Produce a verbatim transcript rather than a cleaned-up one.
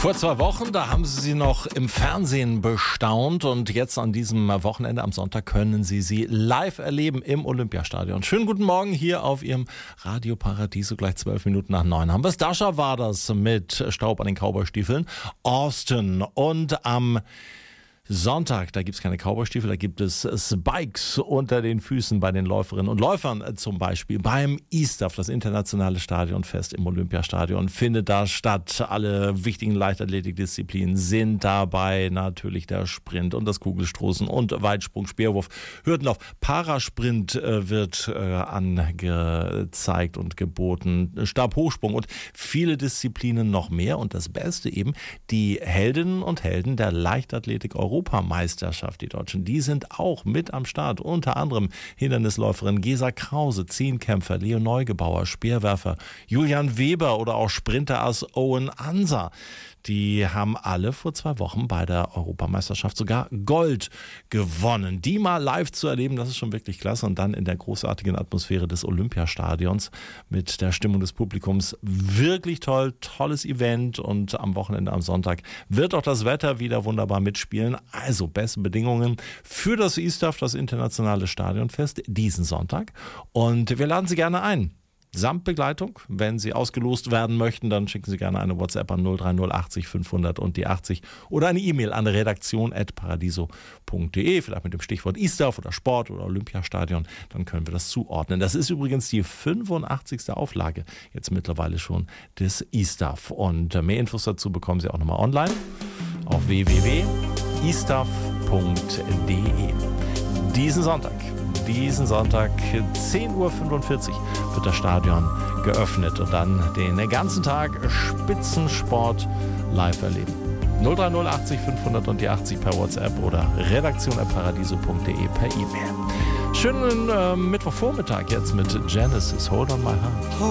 Vor zwei Wochen, da haben Sie sie noch im Fernsehen bestaunt und jetzt an diesem Wochenende am Sonntag können Sie sie live erleben im Olympiastadion. Schönen guten Morgen hier auf Ihrem Radio Paradiso, gleich zwölf Minuten nach neun haben wir es. Dasha war das mit Staub an den Cowboystiefeln. Austin und am Sonntag, da gibt es keine Cowboystiefel, da gibt es Spikes unter den Füßen bei den Läuferinnen und Läufern zum Beispiel. Beim ISTAF, das internationale Stadionfest im Olympiastadion, findet da statt. Alle wichtigen Leichtathletikdisziplinen sind dabei. Natürlich der Sprint und das Kugelstoßen und Weitsprung, Speerwurf, Hürdenlauf. Parasprint äh, wird äh, angezeigt und geboten. Stabhochsprung und viele Disziplinen noch mehr. Und das Beste eben, die Heldinnen und Helden der Leichtathletik Europameisterschaft, die Deutschen, die sind auch mit am Start. Unter anderem Hindernisläuferin Gesa Krause, Zehnkämpfer Leo Neugebauer, Speerwerfer Julian Weber oder auch Sprinter-Ass Owen Ansa. Die haben alle vor zwei Wochen bei der Europameisterschaft sogar Gold gewonnen. Die mal live zu erleben, das ist schon wirklich klasse. Und dann in der großartigen Atmosphäre des Olympiastadions mit der Stimmung des Publikums. Wirklich toll, tolles Event. Und am Wochenende, am Sonntag, wird auch das Wetter wieder wunderbar mitspielen. Also beste Bedingungen für das ISTAF, das internationale Stadionfest, diesen Sonntag. Und wir laden Sie gerne ein. Samt Begleitung. Wenn Sie ausgelost werden möchten, dann schicken Sie gerne eine WhatsApp an null drei null achtzig fünfhundert und die achtzig oder eine E-Mail an redaktion at paradiso punkt de, vielleicht mit dem Stichwort ISTAF oder Sport oder Olympiastadion, dann können wir das zuordnen. Das ist übrigens die fünfundachtzigste Auflage jetzt mittlerweile schon des ISTAF. Und mehr Infos dazu bekommen Sie auch nochmal online auf w w w punkt istaf punkt de. Diesen Sonntag Diesen Sonntag zehn Uhr fünfundvierzig wird das Stadion geöffnet und dann den ganzen Tag Spitzensport live erleben. null drei null achtzig fünfhundert und die achtzig per WhatsApp oder redaktion at paradiso punkt de per E-Mail. Schönen äh, Mittwochvormittag jetzt mit Genesis, Hold on My Heart.